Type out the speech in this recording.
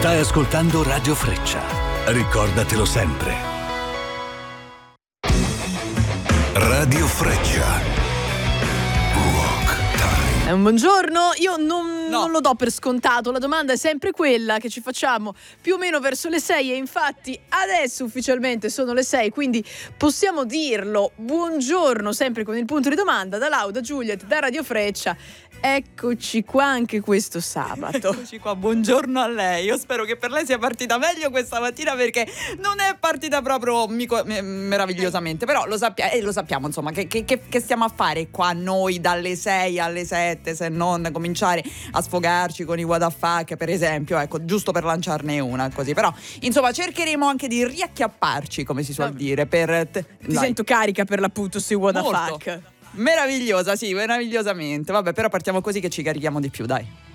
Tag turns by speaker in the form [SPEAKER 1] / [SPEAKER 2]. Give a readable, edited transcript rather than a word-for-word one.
[SPEAKER 1] Stai ascoltando Radio Freccia. Ricordatelo sempre. Radio Freccia.
[SPEAKER 2] Buongiorno, io non lo do per scontato, la domanda è sempre quella che ci facciamo più o meno verso le 6 e infatti adesso ufficialmente sono le 6, quindi possiamo dirlo. Buongiorno, sempre con il punto di domanda, da Lauda Juliet, da Radio Freccia. Eccoci qua anche questo sabato.
[SPEAKER 3] Eccoci qua, buongiorno a lei. Io spero che per lei sia partita meglio questa mattina, perché non è partita proprio meravigliosamente. Però lo sappiamo insomma che stiamo a fare qua noi dalle 6 alle 7, se non cominciare a sfogarci con i what the fuck, per esempio, ecco, giusto per lanciarne una così. Però insomma cercheremo anche di riacchiapparci, come si suol dire,
[SPEAKER 2] Ti sento carica per l'appunto sui what the fuck.
[SPEAKER 3] Meravigliosa, sì, meravigliosamente. Vabbè, però partiamo così che ci carichiamo di più, dai.